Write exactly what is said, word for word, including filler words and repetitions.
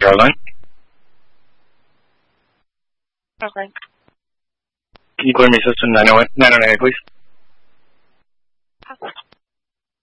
Caroline? Okay. Can you clear me system nine oh nine, please?